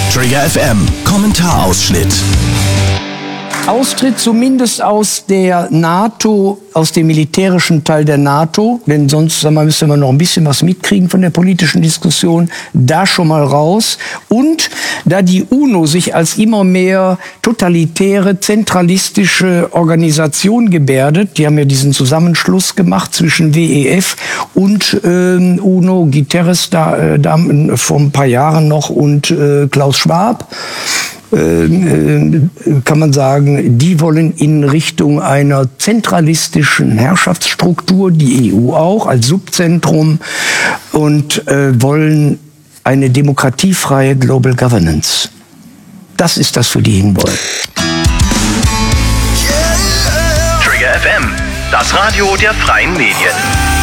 Trigger FM, Kommentarausschnitt. Austritt zumindest aus der NATO, aus dem militärischen Teil der NATO, denn sonst müssen wir noch ein bisschen was mitkriegen von der politischen Diskussion, da schon mal raus. Und da die UNO sich als immer mehr totalitäre, zentralistische Organisation gebärdet, die haben ja diesen Zusammenschluss gemacht zwischen WEF und UNO, Guterres da vor ein paar Jahren noch und Klaus Schwab, kann man sagen, die wollen in Richtung einer zentralistischen Herrschaftsstruktur, die EU auch als Subzentrum, und wollen eine demokratiefreie Global Governance. Das ist das, für die hinwollen. Trigger FM, das Radio der freien Medien.